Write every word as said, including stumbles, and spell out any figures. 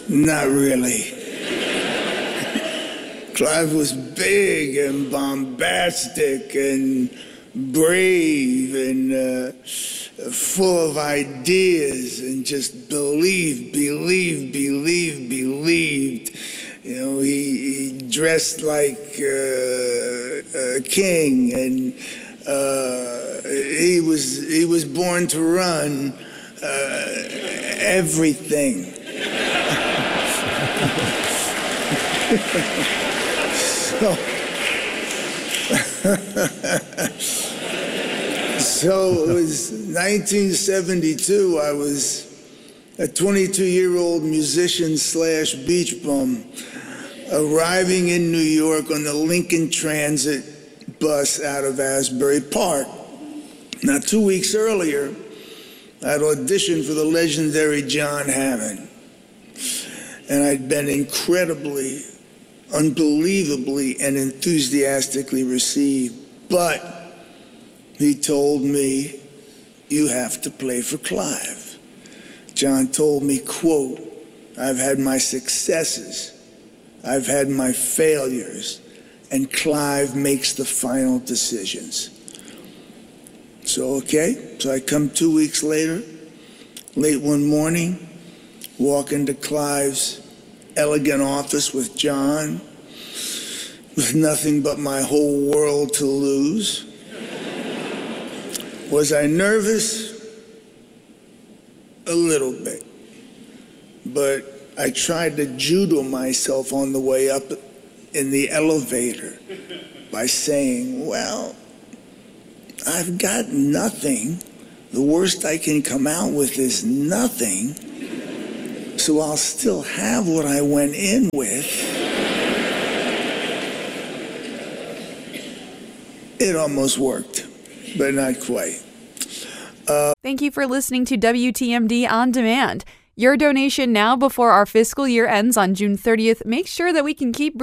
Not really. Clive was big and bombastic and brave and uh, full of ideas and just believed, believed, believed, believed. You know, he, he dressed like uh, a king, and uh, he was he was born to run uh, everything. so, so it was nineteen seventy-two. I was a twenty-two-year-old musician slash beach bum arriving in New York on the Lincoln Transit bus out of Asbury Park. Now, two weeks earlier, I'd auditioned for the legendary John Hammond, and I'd been incredibly, unbelievably, and enthusiastically received. But he told me, "You have to play for Clive." John told me, quote, "I've had my successes, I've had my failures, and Clive makes the final decisions." So, okay, so I come two weeks later, late one morning, walk into Clive's elegant office with John, with nothing but my whole world to lose. Was I nervous? A little bit. But I tried to judo myself on the way up in the elevator by saying, well, I've got nothing. The worst I can come out with is nothing. So I'll still have what I went in with. It almost worked, but not quite. Uh, Thank you for listening to W T M D On Demand. Your donation now before our fiscal year ends on June thirtieth makes sure that we can keep